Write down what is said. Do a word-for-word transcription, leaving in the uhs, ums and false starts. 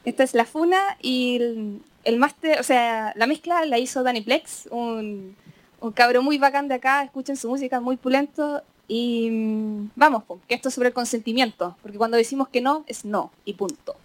Esta es la funa y el, el máster, o sea, la mezcla la hizo Danny Plex, un, un cabro muy bacán de acá, escuchen su música, muy pulento. Y mm, vamos, que esto es sobre el consentimiento, porque cuando decimos que no, es no, y punto.